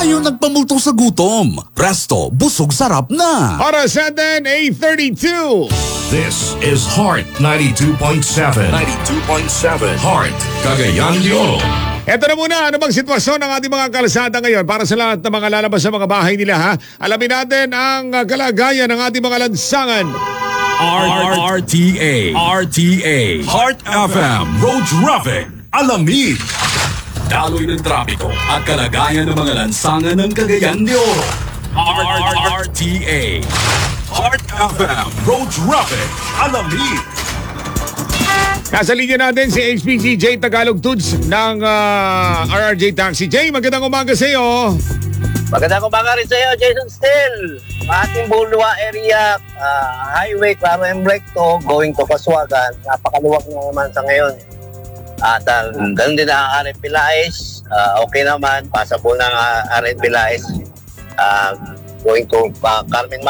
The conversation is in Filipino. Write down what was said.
Tayo nagpamulto sa gutom. Presto, busog sarap na. Oras natin, 8:32. This is Heart 92.7. 92.7. Heart, Cagayan de Oro. Eto na muna, ano bang sitwasyon ng ating mga kalsada ngayon para sa lahat ng mga lalabas sa mga bahay nila, ha? Alamin natin ang kalagayan ng ating mga lansangan. RTA, Heart FM, Road Traffic, Alamid. Daloy ng trapiko at kalagayan ng mga lansangan ng Cagayan de Oro. RTA, Heart FM, Road Traffic, Alamid. Nasa linya natin si HPG J Tagalog Tudes ng RRJ Taxi. Jay, magandang umaga sa iyo. Magandang umaga rin sa iyo, Jason Still. Ating Bulwa area, highway, Claro and Recto, going to Kasuagan. Napakaluwag na naman sa ngayon. At ganun din ang Aret Pilais. Okay naman, passable ng Aret Pilais. Going to Carmen